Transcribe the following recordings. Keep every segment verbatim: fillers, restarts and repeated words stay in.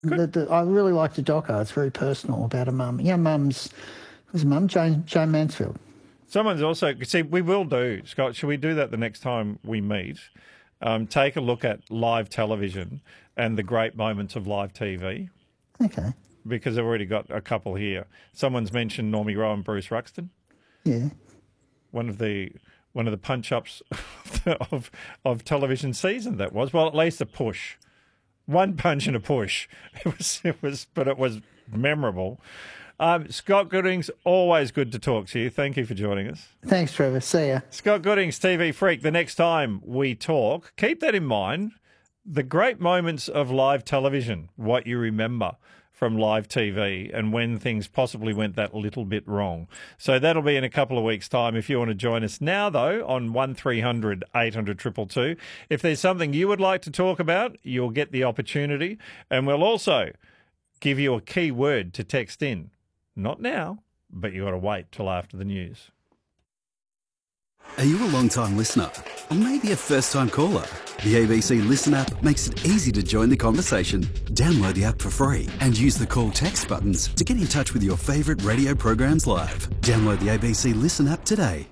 The, the, I really like the doco. It's very personal about a mum. Yeah, mum's, was mum, Jane, Jane Mansfield. Someone's also, see, we will do, Scott, should we do that the next time we meet? Um, take a look at live television and the great moments of live T V. Okay. Because I've already got a couple here. Someone's mentioned Normie Rowe and Bruce Ruxton. Yeah. One of the one of the punch-ups of of television season that was. Well, at least a push. One punch and a push. It was, it was, but it was memorable. Um, Scott Goodings, always good to talk to you. Thank you for joining us. Thanks, Trevor. See ya. Scott Goodings, T V Freak. The next time we talk, keep that in mind. The great moments of live television, what you remember from live T V and when things possibly went that little bit wrong. So that'll be in a couple of weeks' time. If you want to join us now, though, on one three hundred eight hundred two two two. If there's something you would like to talk about, you'll get the opportunity. And we'll also give you a key word to text in. Not now, but you've got to wait till after the news. Are you a long-time listener? Or maybe a first-time caller? The A B C Listen app makes it easy to join the conversation. Download the app for free and use the call text buttons to get in touch with your favourite radio programs live. Download the A B C Listen app today.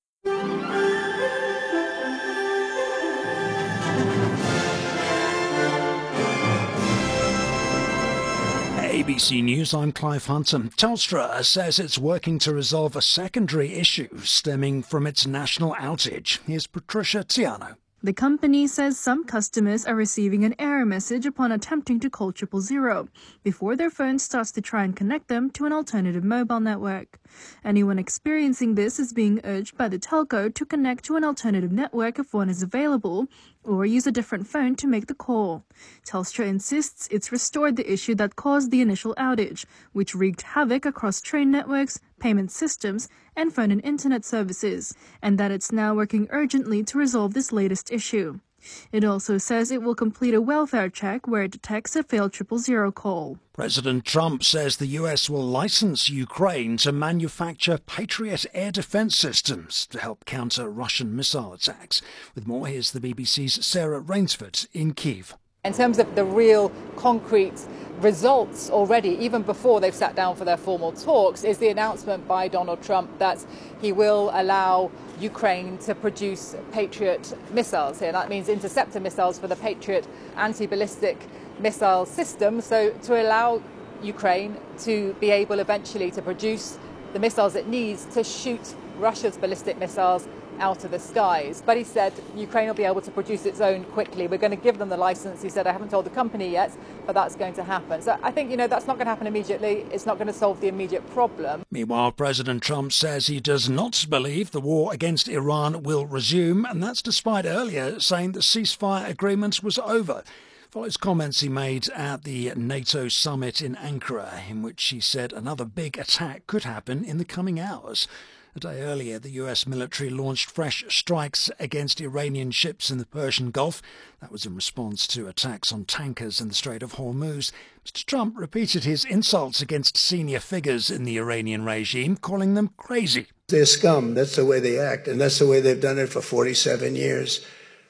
A B C News, I'm Clive Hunter. Telstra says it's working to resolve a secondary issue stemming from its national outage. Here's Patricia Tiano. The company says some customers are receiving an error message upon attempting to call triple zero before their phone starts to try and connect them to an alternative mobile network. Anyone experiencing this is being urged by the telco to connect to an alternative network if one is available, or use a different phone to make the call. Telstra insists it's restored the issue that caused the initial outage, which wreaked havoc across train networks, payment systems, and phone and internet services, and that it's now working urgently to resolve this latest issue. It also says it will complete a welfare check where it detects a failed triple zero call. President Trump says the U S will license Ukraine to manufacture Patriot air defense systems to help counter Russian missile attacks. With more, here's the B B C's Sarah Rainsford in Kyiv. In terms of the real concrete results already, even before they've sat down for their formal talks, is the announcement by Donald Trump that he will allow Ukraine to produce Patriot missiles here. That means interceptor missiles for the Patriot anti-ballistic missile system. So to allow Ukraine to be able eventually to produce the missiles it needs to shoot Russia's ballistic missiles out of the skies. But he said Ukraine will be able to produce its own quickly. We're going to give them the license. He said, I haven't told the company yet, but that's going to happen. So I think, you know, that's not going to happen immediately. It's not going to solve the immediate problem. Meanwhile, President Trump says he does not believe the war against Iran will resume, and that's despite earlier saying the ceasefire agreement was over. Follows comments he made at the NATO summit in Ankara, in which he said another big attack could happen in the coming hours. A day earlier, the U S military launched fresh strikes against Iranian ships in the Persian Gulf. That was in response to attacks on tankers in the Strait of Hormuz. Mister Trump repeated his insults against senior figures in the Iranian regime, calling them crazy. They're scum. That's the way they act, and that's the way they've done it for forty-seven years.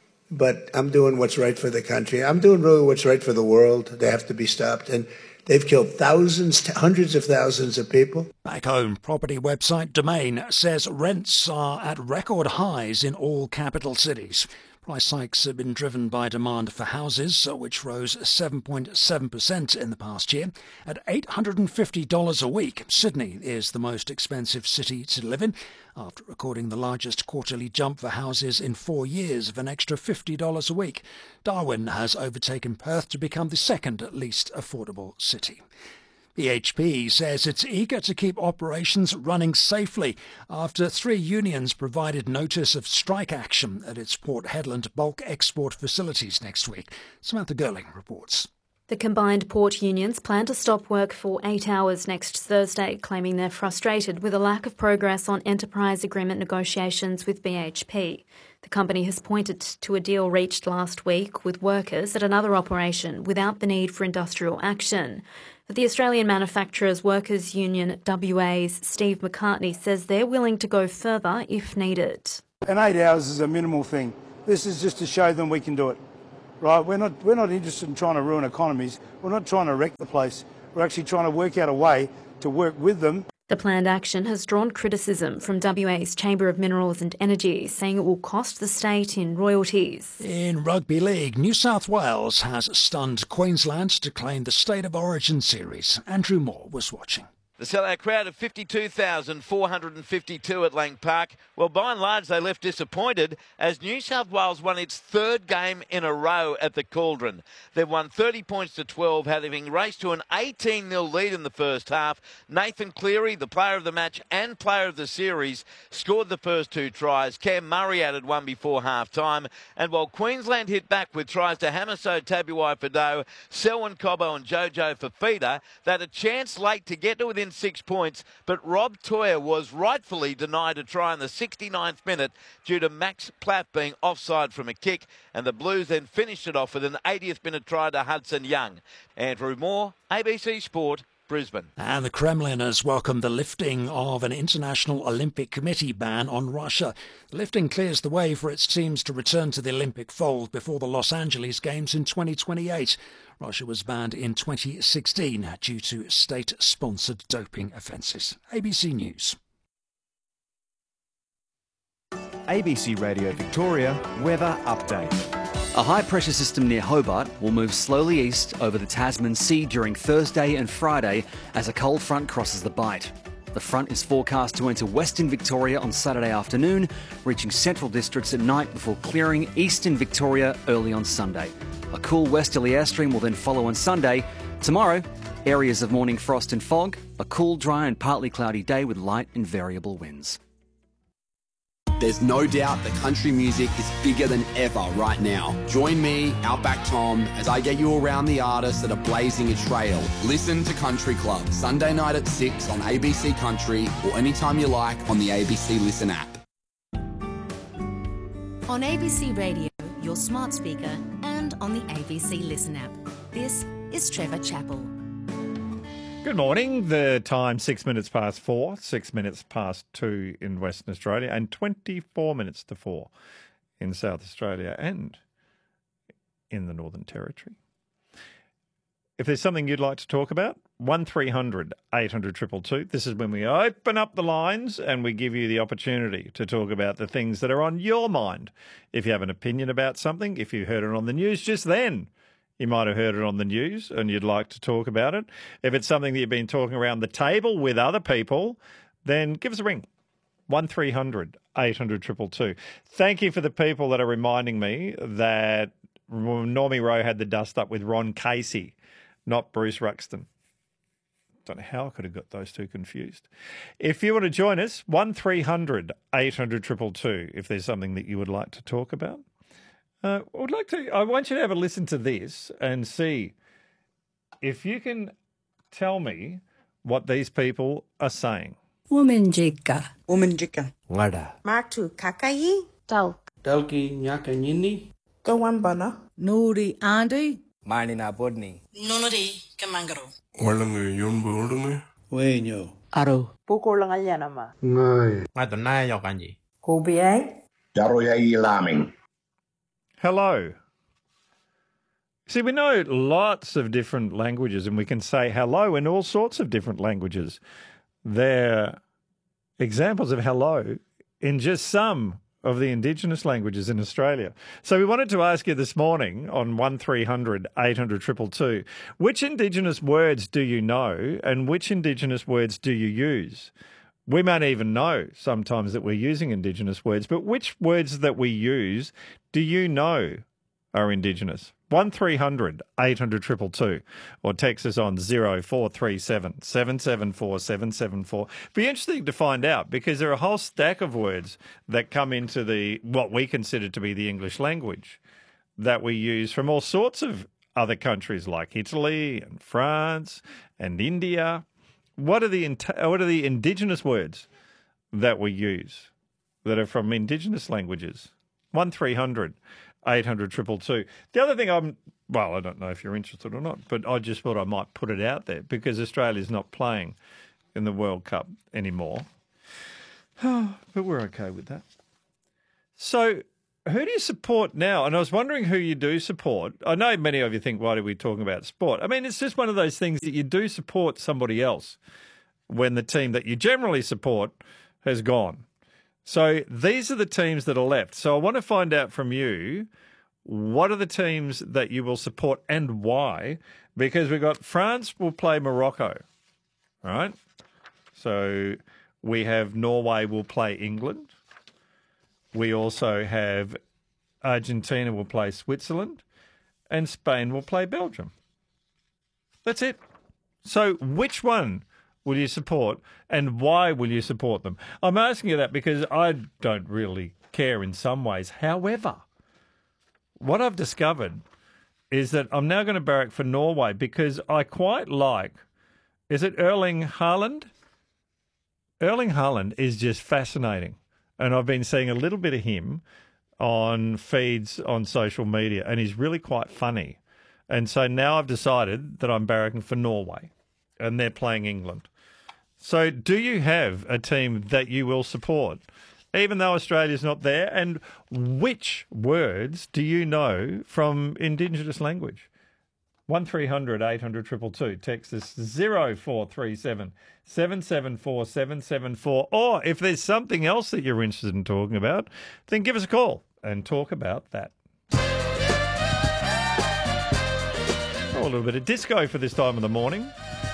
But I'm doing what's right for the country. I'm doing really what's right for the world. They have to be stopped. And they've killed thousands, hundreds of thousands of people. Back home, property website Domain says rents are at record highs in all capital cities. Price hikes have been driven by demand for houses, which rose seven point seven percent in the past year. At eight hundred fifty dollars a week, Sydney is the most expensive city to live in, after recording the largest quarterly jump for houses in four years of an extra fifty dollars a week. Darwin has overtaken Perth to become the second least affordable city. B H P says it's eager to keep operations running safely after three unions provided notice of strike action at its Port Hedland bulk export facilities next week. Samantha Gerling reports. The combined port unions plan to stop work for eight hours next Thursday, claiming they're frustrated with a lack of progress on enterprise agreement negotiations with B H P. The company has pointed to a deal reached last week with workers at another operation without the need for industrial action. But the Australian Manufacturers Workers Union W A's Steve McCartney says they're willing to go further if needed. And eight hours is a minimal thing. This is just to show them we can do it. right? We're not, we're not interested in trying to ruin economies. We're not trying to wreck the place. We're actually trying to work out a way to work with them. The planned action has drawn criticism from W A's Chamber of Minerals and Energy, saying it will cost the state in royalties. In Rugby League, New South Wales has stunned Queensland to claim the State of Origin series. Andrew Moore was watching. The sellout crowd of fifty-two thousand four hundred fifty-two at Lang Park. Well, by and large, they left disappointed as New South Wales won its third game in a row at the Cauldron. They've won thirty points to twelve, having raced to an eighteen nil lead in the first half. Nathan Cleary, the player of the match and player of the series, scored the first two tries. Cam Murray added one before half-time. And while Queensland hit back with tries to Hamiso Tabuai-Fidow, Selwyn Cobbo and Jojo Fafita, they had a chance late to get to within six points, but Rob Toyer was rightfully denied a try in the sixty-ninth minute due to Max Platt being offside from a kick, and the Blues then finished it off with an eightieth minute try to Hudson Young. Andrew Moore, A B C Sport, Brisbane. And the Kremlin has welcomed the lifting of an International Olympic Committee ban on Russia. The lifting clears the way for its teams to return to the Olympic fold before the Los Angeles Games in twenty twenty-eight. Russia was banned in twenty sixteen due to state-sponsored doping offences. A B C News. A B C Radio Victoria weather update. A high-pressure system near Hobart will move slowly east over the Tasman Sea during Thursday and Friday as a cold front crosses the Bight. The front is forecast to enter Western Victoria on Saturday afternoon, reaching central districts at night before clearing eastern Victoria early on Sunday. A cool westerly airstream will then follow on Sunday. Tomorrow, areas of morning frost and fog, a cool, dry and partly cloudy day with light and variable winds. There's no doubt that country music is bigger than ever right now. Join me, Outback Tom, as I get you around the artists that are blazing a trail. Listen to Country Club, Sunday night at six on A B C Country or anytime you like on the A B C Listen app. On A B C Radio, your smart speaker, and on the A B C Listen app. This is Trevor Chappell. Good morning. The time six minutes past four, six minutes past two in Western Australia, and twenty-four minutes to four in South Australia and in the Northern Territory. If there's something you'd like to talk about, one three hundred eight hundred two two two. This is when we open up the lines and we give you the opportunity to talk about the things that are on your mind. If you have an opinion about something, if you heard it on the news just then, you might have heard it on the news and you'd like to talk about it. If it's something that you've been talking around the table with other people, then give us a ring. one three hundred eight hundred two two two. Thank you for the people that are reminding me that Normie Rowe had the dust up with Ron Casey, not Bruce Ruxton. Don't know how I could have got those two confused. If you want to join us, one three hundred eight hundred two two two if there's something that you would like to talk about. Uh, I would like to. I want you to have a listen to this and see if you can tell me what these people are saying. Womanjika. Womanjika. Ngada. Martu kakai. Talk. Talki nyaka nyini. Kawambana. Nuri Andy. Manina Bodni. Nunari Kamangaro. Walangu yumbu ulungu. Wenyo. Aro. Puko lang alyanama. Ngay. Madonna yokanji. Kubiay. Daroyai laming. Hello. See, we know lots of different languages and we can say hello in all sorts of different languages. They're examples of hello in just some of the Indigenous languages in Australia. So we wanted to ask you this morning on one three hundred eight hundred two two two, which Indigenous words do you know and which Indigenous words do you use? We might even know sometimes that we're using Indigenous words, but which words that we use do you know are Indigenous? one three hundred eight hundred two two two or text us on zero four three seven seven seven four seven seven four. Be interesting to find out because there are a whole stack of words that come into the what we consider to be the English language that we use from all sorts of other countries like Italy and France and India. What are the what are the Indigenous words that we use that are from Indigenous languages? one three hundred eight hundred two two two. The other thing I'm, well, I don't know if you're interested or not, but I just thought I might put it out there because Australia's not playing in the World Cup anymore. But we're okay with that. So who do you support now? And I was wondering who you do support. I know many of you think, why are we talking about sport? I mean, it's just one of those things that you do support somebody else when the team that you generally support has gone. So these are the teams that are left. So I want to find out from you, what are the teams that you will support and why? Because we've got France will play Morocco, all right? So we have Norway will play England. We also have Argentina will play Switzerland and Spain will play Belgium. That's it. So which one will you support and why will you support them? I'm asking you that because I don't really care in some ways. However, what I've discovered is that I'm now going to barrack for Norway because I quite like, is it Erling Haaland? Erling Haaland is just fascinating. And I've been seeing a little bit of him on feeds on social media, and he's really quite funny. And so now I've decided that I'm barracking for Norway, and they're playing England. So do you have a team that you will support, even though Australia's not there? And which words do you know from Indigenous language? one three hundred eight hundred two two two. Text us zero four three seven seven seven four seven seven four. Or if there's something else that you're interested in talking about, then give us a call and talk about that. Oh, a little bit of disco for this time of the morning.